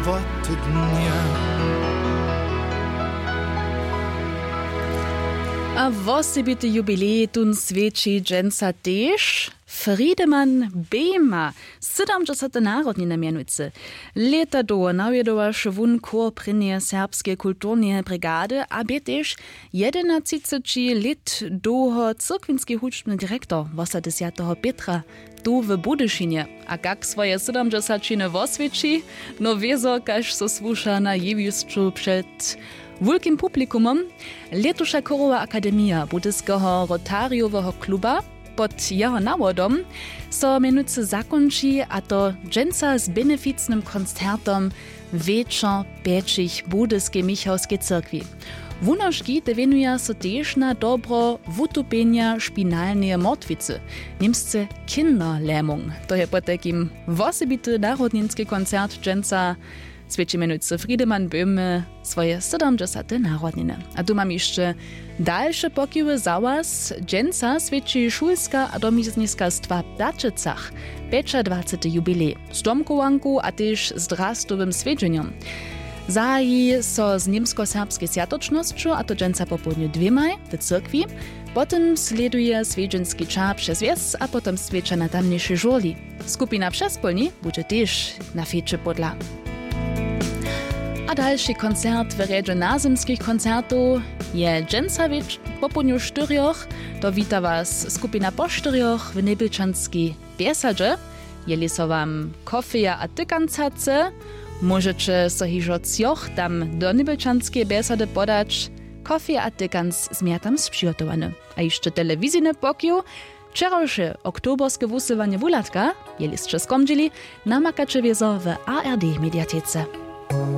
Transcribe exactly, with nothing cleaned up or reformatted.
roty dnia. A wosebity jubilej tun sveči dženca tež. Friedemann Bema, siedemdziesiąte narodniny mianujcy. Leta do nawiedowaš wun kor prynie serbskie kulturnie brigady, a bietež jedenaciceci lit doho cyrkwinski hučbny direktor osemdziesiątego Pietra tu w Budyszynie. A jak swoje siedemdziesiątczyny wosveči, no wiezo, kaž so słuša na jewisczu przed wielkim publikumom, letusza Korowa Akademia Budyskiego Rotariowego Kluba pod jeho nawodom so mianujcy zakonči, a to dženca z beneficnym koncertom Wieczor Pieczich Budyskiej Michałskiej Cyrkwi. Wunożki devenuja so tež na dobro wutupienia špinalneje motwicy, niemsce Kinderlähmung. To je potekim wosebity narodninski koncert dženca Sveči mianujcy Friedemann Böhme swoje siedemdziesiąte narodniny. A tu mam jeszcze dalsze pokiwy załaz dženca sveči šulska a domizniska stva Dačicach, dwudziesty jubilej, z domkowanku a też z drastowym svedženjom. Zaji so z niemsko-serbskiej sjatočnosću, a to dženca popodniu dwemaj w cyrkwi, potem sleduje svedženski čar przez wies, a potem sveča na tamniejszej żurli. Skupina Przespolni bude też na feče podla. A dalszy koncert w redzie nazymskich koncertów je dženca po podniu štyrioch. To wita was skupina po štyrioch w Nebylčanskiej Biesadže. Jeli so wam kofeja a tykancace, możecie so hižo cjoch tam do Nebylčanskiej Biesady podać. Kofeja a tykans zmiatam sprzygotowane. A jeszcze telewizyjne pokiu, wczorajsze oktoberskie wusywanie wulatka, jeli z czeskom dzieli, namakacze wiezo w A R D mediatece.